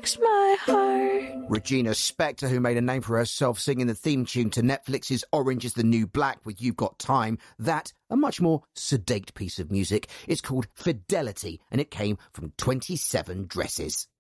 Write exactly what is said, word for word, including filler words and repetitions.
breaks my heart. Regina Spektor, who made a name for herself singing the theme tune to Netflix's Orange is the New Black with You've Got Time. That, a much more sedate piece of music, is called Fidelity, and it came from twenty-seven Dresses.